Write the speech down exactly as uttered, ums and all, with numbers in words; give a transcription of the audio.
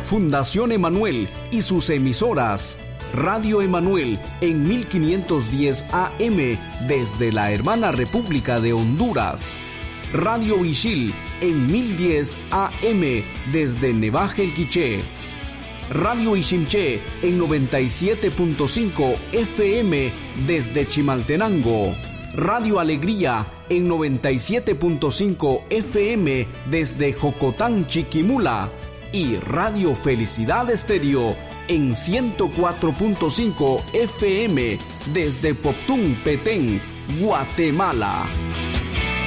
Fundación Emanuel y sus emisoras. Radio Emanuel en mil quinientos diez A M desde la hermana República de Honduras. Radio Ishil en mil diez A M desde Nevaje el Quiché. Radio Ishimché en noventa y siete punto cinco F M desde Chimaltenango. Radio Alegría en noventa y siete punto cinco F M desde Jocotán, Chiquimula. Y Radio Felicidad Estéreo en ciento cuatro punto cinco F M desde Poptún, Petén, Guatemala.